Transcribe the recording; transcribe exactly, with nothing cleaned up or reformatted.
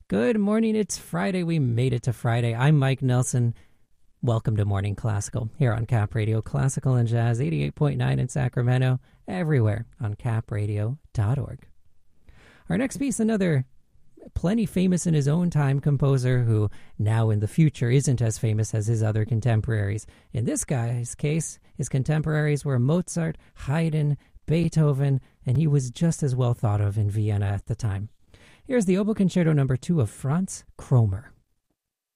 Good morning. It's Friday. We made it to Friday. I'm Mike Nelson. Welcome to Morning Classical here on Cap Radio, Classical and Jazz, eighty-eight point nine in Sacramento, everywhere on cap radio dot org. Our next piece, another plenty famous in his own time composer who now in the future isn't as famous as his other contemporaries. In this guy's case, his contemporaries were Mozart, Haydn, Beethoven, and he was just as well thought of in Vienna at the time. Here's the Oboe Concerto number two of Franz Kromer.